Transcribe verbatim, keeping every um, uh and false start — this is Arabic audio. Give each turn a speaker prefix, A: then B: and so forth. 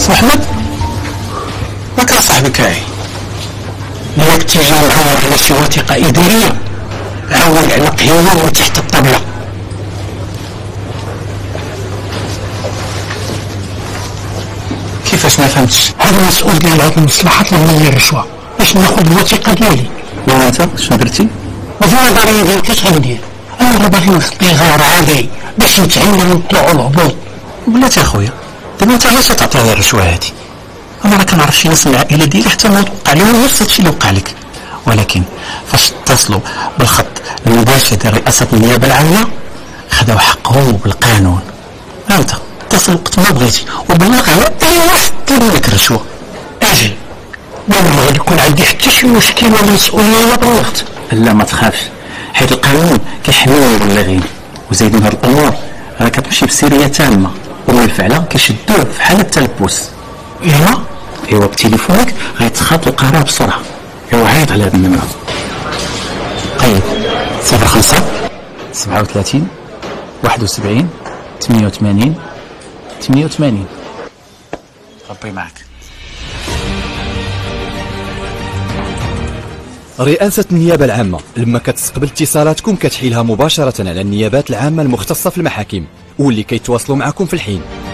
A: محمد راك صاحبك هاي ملي تيجي معاه على شي وثيقة إدارية عاود على قهيوة تحت الطبلة. كيفاش ما فهمتش؟ هذا المسؤول ديال هاد المصلحات اللي هي الرشوة باش ناخذ الوثيقة ديالي.
B: وانت شنو درتي؟
A: وفي نظري ديالك اش غندير؟ انا باغي نخطي غير عادي باش نتعلم نطلعوا الهبوط.
B: بلاتي اخويا دابا انت علاش تعطي هذه الرشوه هذه؟ انا راه كنعرف شي ناس من العائله ديالي حتى ما وقع لهم نفس الشيء اللي وقع لك، ولكن فاش اتصلوا بالخط المباشر ديال رئاسه النيابه العامه خداو حقهم بالقانون. فهمت؟ اتصل وقت ما بغيتي وبلغ على اي واحد طلب لك الرشوه.
A: اجي ما غادي يكون عندي حتى شي مشكل ولا مسؤوليه ولا بلغت.
B: لا ما تخافش، حيت القانون كيحمي المبلغين، وزايدين هاد الامور راه كتمشي بسريه تامه وبالفعل كيشدوه في حاله التلبس.
A: ايوا
B: ايوا بتليفونك غيتخاط القرار بسرعه. ايوا عيط على هاد النمره. طيب صفر خمسة سبعة وثلاثين واحد وسبعين ثمانية وثمانين ثمانية وثمانين. ربي معك.
C: رئاسة النيابة العامة لما كتستقبل اتصالاتكم كتحيلها مباشرة على النيابات العامة المختصة في المحاكم واللي كيتواصلوا معكم في الحين.